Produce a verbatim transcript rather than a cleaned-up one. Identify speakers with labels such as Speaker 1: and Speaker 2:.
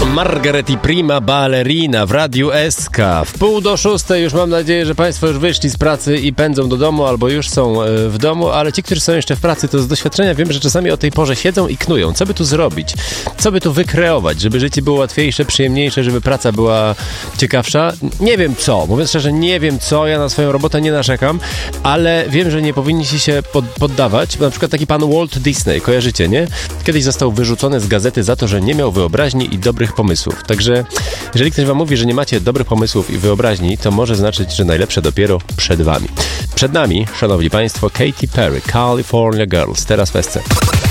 Speaker 1: Margaret i Prima Ballerina w Radiu S K. W pół do szóstej już mam nadzieję, że Państwo już wyszli z pracy i pędzą do domu, albo już są w domu, ale ci, którzy są jeszcze w pracy, to z doświadczenia wiem, że czasami o tej porze siedzą i knują. Co by tu zrobić? Co by tu wykreować, żeby życie było łatwiejsze, przyjemniejsze, żeby praca była ciekawsza? Nie wiem co. Mówiąc szczerze, nie wiem co. Ja na swoją robotę nie narzekam, ale wiem, że nie powinniście się pod, poddawać. Na przykład taki pan Walt Disney, kojarzycie, nie? Kiedyś został wyrzucony z gazety za to, że nie miał wyobraźni i dobrych pomysłów. Także jeżeli ktoś wam mówi, że nie macie dobrych pomysłów i wyobraźni, to może znaczyć, że najlepsze dopiero przed wami. Przed nami, szanowni państwo, Katy Perry, California Girls. Teraz w S C.